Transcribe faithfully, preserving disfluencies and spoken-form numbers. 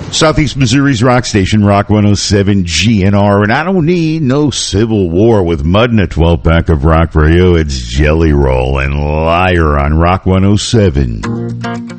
Southeast Missouri's rock station, Rock one oh seven G N R, and I don't need no Civil War with mud in a twelve-pack of rock for you. It's Jelly Roll and Liar on Rock one oh seven.